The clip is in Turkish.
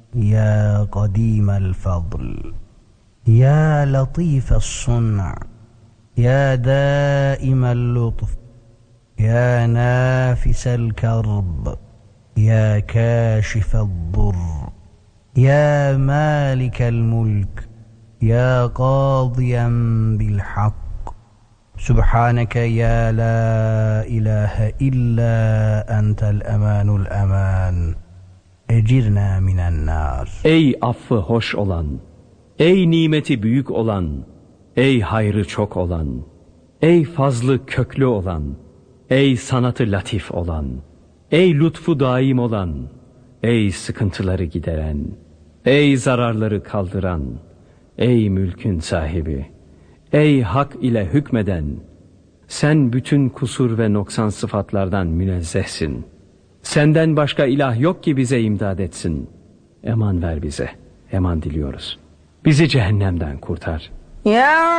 يا قديم الفضل يا لطيف الصنع يا دائم اللطف يا نافس الكرب يا كاشف الضر يا مالك الملك يا قاضيا بالحق سبحانك يا لا إله إلا أنت الأمان الأمان ecirna minen nar. Ey affı hoş olan, ey nimeti büyük olan, ey hayrı çok olan, ey fazlı köklü olan, ey sanatı latif olan, ey lütfu daim olan, ey sıkıntıları gideren, ey zararları kaldıran, ey mülkün sahibi, ey hak ile hükmeden, sen bütün kusur ve noksan sıfatlardan münezzehsin. Senden başka ilah yok ki bize imdad etsin. Eman ver bize, eman diliyoruz. Bizi cehennemden kurtar. Ya